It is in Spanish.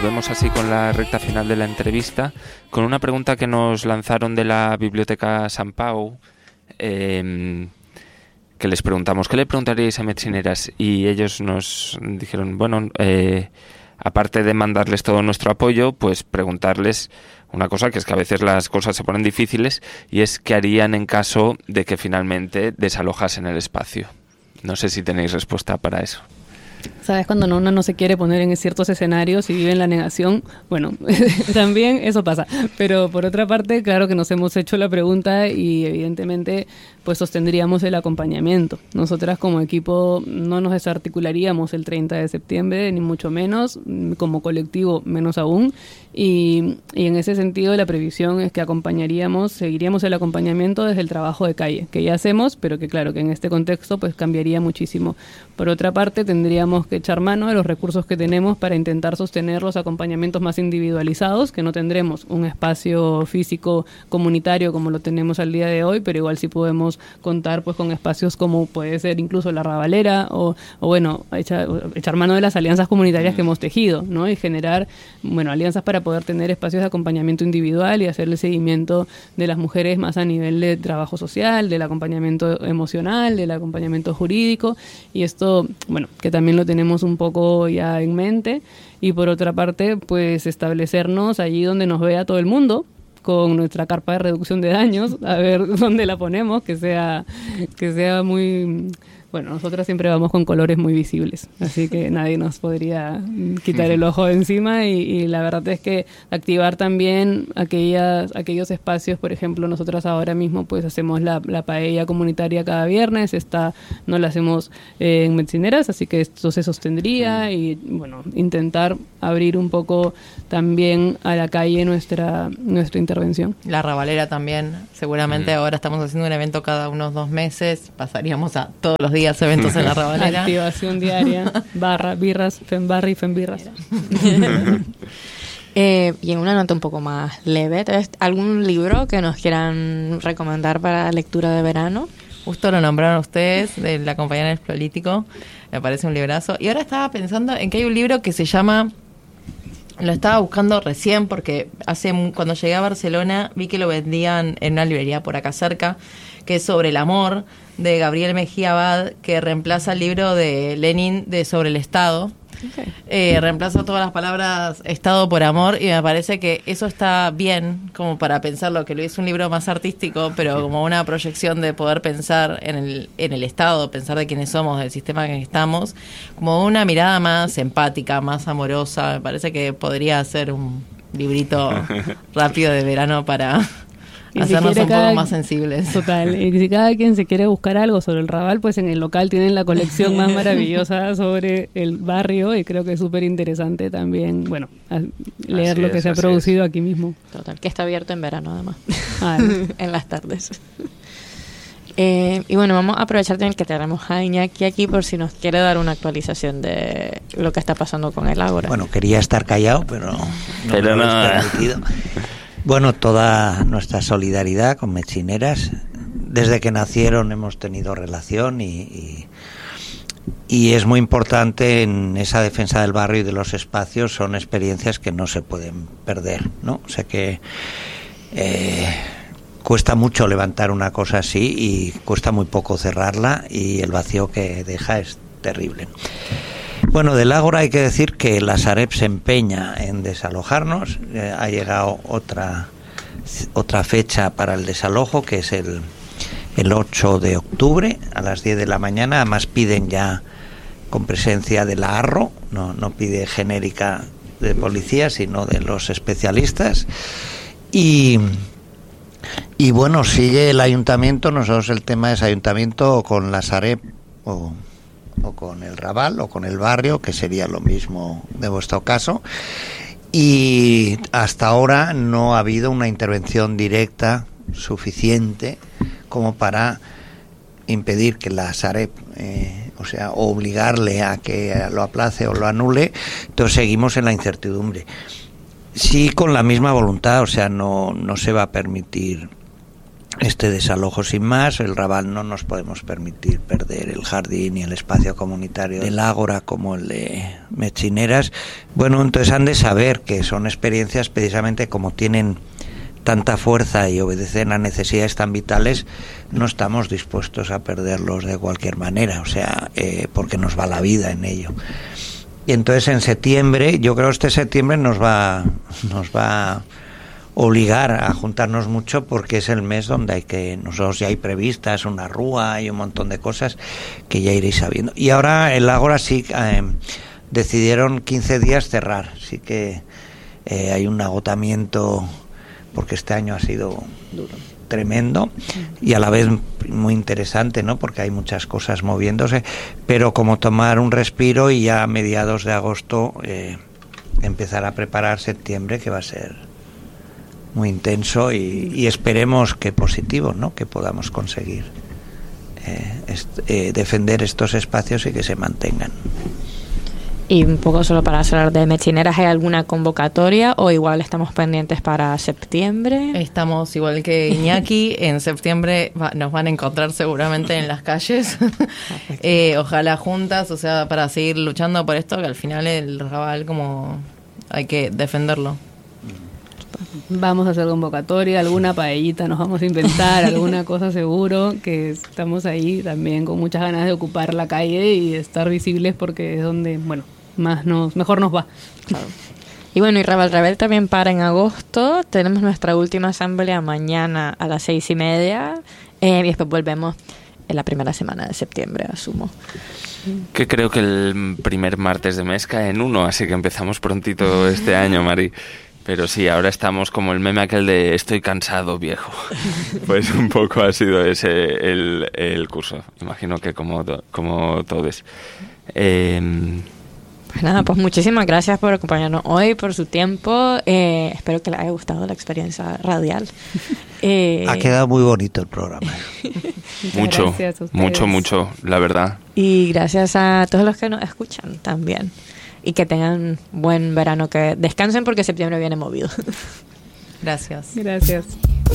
Vemos así con la recta final de la entrevista, con una pregunta que nos lanzaron de la Biblioteca Sant Pau, que les preguntamos, ¿qué le preguntaríais a Metzineras? Y ellos nos dijeron, bueno, aparte de mandarles todo nuestro apoyo, pues preguntarles una cosa, que es que a veces las cosas se ponen difíciles, y es qué harían en caso de que finalmente desalojasen el espacio. No sé si tenéis respuesta para eso. ¿Sabes? Cuando uno no se quiere poner en ciertos escenarios y vive en la negación, bueno, también eso pasa. Pero por otra parte, claro que nos hemos hecho la pregunta y evidentemente pues sostendríamos el acompañamiento. Nosotras como equipo no nos desarticularíamos el 30 de septiembre, ni mucho menos, como colectivo menos aún. Y en ese sentido la previsión es que seguiríamos el acompañamiento desde el trabajo de calle, que ya hacemos, pero que claro, que en este contexto pues cambiaría muchísimo. Por otra parte, tendríamos que echar mano de los recursos que tenemos para intentar sostener los acompañamientos más individualizados, que no tendremos un espacio físico comunitario como lo tenemos al día de hoy, pero igual sí podemos contar pues con espacios como puede ser incluso la Ravalera o bueno, echar mano de las alianzas comunitarias que hemos tejido, ¿no? Y generar, bueno, alianzas para poder tener espacios de acompañamiento individual y hacer el seguimiento de las mujeres más a nivel de trabajo social, del acompañamiento emocional, del acompañamiento jurídico, y esto, bueno, que también lo tenemos un poco ya en mente. Y por otra parte, pues establecernos allí donde nos vea todo el mundo, con nuestra carpa de reducción de daños, a ver dónde la ponemos, que sea muy... Bueno, nosotros siempre vamos con colores muy visibles, así que nadie nos podría quitar el ojo de encima y la verdad es que activar también aquellos espacios, por ejemplo, nosotros ahora mismo pues hacemos la paella comunitaria cada viernes, no la hacemos en Metzineras, así que esto se sostendría y bueno, intentar abrir un poco también a la calle nuestra intervención. La Ravalera también, seguramente ahora estamos haciendo un evento cada unos 2 meses, pasaríamos a todos los días eventos en la Ravalera. Activación diaria, birras, fembarra y fembirras. Y en una nota un poco más leve, ¿algún libro que nos quieran recomendar para lectura de verano? Justo lo nombraron ustedes, de La compañía del político, me parece un librazo. Y ahora estaba pensando en que hay un libro que se llama... Lo estaba buscando recién porque cuando llegué a Barcelona vi que lo vendían en una librería por acá cerca, que es sobre el amor, de Gabriel Mejía Abad, que reemplaza el libro de Lenin sobre el Estado. Okay. Reemplaza todas las palabras Estado por amor y me parece que eso está bien como para pensarlo, que lo es un libro más artístico, pero como una proyección de poder pensar en el Estado, pensar de quiénes somos, del sistema en el que estamos, como una mirada más empática, más amorosa. Me parece que podría ser un librito rápido de verano para... hacernos un poco más sensibles. Total, y si cada quien se quiere buscar algo sobre el Raval, pues en el local tienen la colección más maravillosa sobre el barrio y creo que es súper interesante también, bueno, leer lo que se ha producido aquí mismo. Total, que está abierto en verano además, en las tardes. Y bueno, vamos a aprovechar también que tenemos a Iñaki aquí por si nos quiere dar una actualización de lo que está pasando con él ahora. Bueno, quería estar callado, pero no me lo he permitido. Bueno, toda nuestra solidaridad con Metzineras. Desde que nacieron hemos tenido relación y es muy importante en esa defensa del barrio y de los espacios. Son experiencias que no se pueden perder, ¿no? O sea que cuesta mucho levantar una cosa así y cuesta muy poco cerrarla y el vacío que deja es terrible. Bueno, del Ágora hay que decir que la Sareb se empeña en desalojarnos. Ha llegado otra fecha para el desalojo, que es el 8 de octubre a las 10 de la mañana. Además piden ya con presencia de la ARRO, no pide genérica de policía, sino de los especialistas. Y bueno, sigue el ayuntamiento. Nosotros el tema es ayuntamiento con la Sareb o con el Raval o con el barrio, que sería lo mismo de vuestro caso, y hasta ahora no ha habido una intervención directa suficiente como para impedir que la Sareb, o obligarle a que lo aplace o lo anule. Entonces seguimos en la incertidumbre. Sí, con la misma voluntad, no se va a permitir este desalojo sin más. El Raval no nos podemos permitir perder el jardín y el espacio comunitario del Ágora como el de Metxineras. Bueno, entonces han de saber que son experiencias precisamente como tienen tanta fuerza y obedecen a necesidades tan vitales, no estamos dispuestos a perderlos de cualquier manera, o sea, porque nos va la vida en ello. Y entonces en septiembre, yo creo que este septiembre nos va a obligar a juntarnos mucho, porque es el mes donde nosotros ya hay previstas una rúa y un montón de cosas que ya iréis sabiendo. Y ahora el Ágora sí decidieron 15 días cerrar, sí que hay un agotamiento, porque este año ha sido tremendo y a la vez muy interesante, ¿no? Porque hay muchas cosas moviéndose, pero como tomar un respiro y ya a mediados de agosto empezar a preparar septiembre, que va a ser muy intenso y esperemos que positivo, ¿no? Que podamos conseguir defender estos espacios y que se mantengan. Y un poco solo para hablar de Metxineras, ¿hay alguna convocatoria o igual estamos pendientes para septiembre? Estamos igual que Iñaki, en septiembre nos van a encontrar seguramente en las calles, ojalá juntas, o sea, para seguir luchando por esto, que al final el Raval como hay que defenderlo. Vamos a hacer convocatoria, alguna paellita nos vamos a inventar, alguna cosa seguro, que estamos ahí también con muchas ganas de ocupar la calle y estar visibles, porque es donde, bueno, mejor nos va. Claro. Y bueno, y Raval Rebel también para en agosto. Tenemos nuestra última asamblea mañana a las 6:30 y después volvemos en la primera semana de septiembre, asumo. Que creo que el primer martes de mes cae en 1, así que empezamos prontito este año, Mari. Pero sí, ahora estamos como el meme aquel de estoy cansado, viejo. Pues un poco ha sido ese el curso. Imagino que como todos. Pues nada, pues muchísimas gracias por acompañarnos hoy, por su tiempo. Espero que les haya gustado la experiencia radial. Ha quedado muy bonito el programa. Mucho, la verdad. Y gracias a todos los que nos escuchan también. Y que tengan buen verano, que descansen porque septiembre viene movido. Gracias. Gracias.